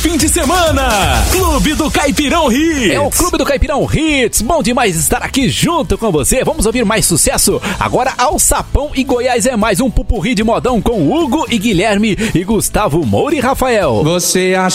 Fim de semana, Clube do Caipirão Hits. É o Clube do Caipirão Hits. Bom demais estar aqui junto com você. Vamos ouvir mais sucesso. Agora Alçapão e Goiás é mais um pupurri de modão com Hugo e Guilherme e Gustavo Moura e Rafael. Você acha